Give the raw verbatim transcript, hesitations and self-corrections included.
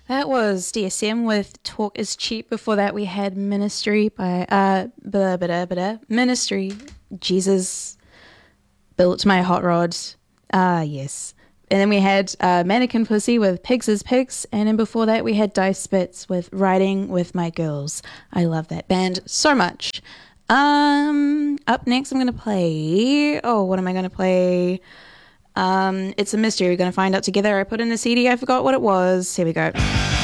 That was D S M with Talk is Cheap. Before that, we had Ministry by, uh, blah, blah, blah, blah, Ministry, Jesus, Built My Hot Rod. Ah, yes. And then we had uh, Mannequin Pussy with Pigs is Pigs. And then before that, we had Dice Spits with Riding with My Girls. I love that band so much. Um, up next, I'm going to play, oh, what am I going to play? Um, it's a mystery. We're going to find out together. I put in a C D. I forgot what it was. Here we go.